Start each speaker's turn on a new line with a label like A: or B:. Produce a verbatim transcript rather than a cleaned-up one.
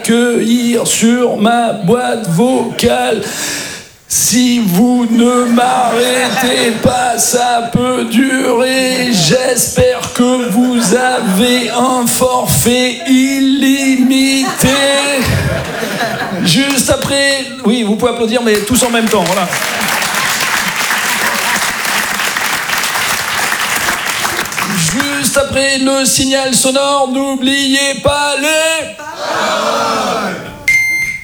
A: Cueillir sur ma boîte vocale. Si vous ne m'arrêtez pas, ça peut durer. J'espère que vous avez un forfait illimité. Juste après... Oui, vous pouvez applaudir, mais tous en même temps, voilà. Juste après le signal sonore, n'oubliez pas les... paroles.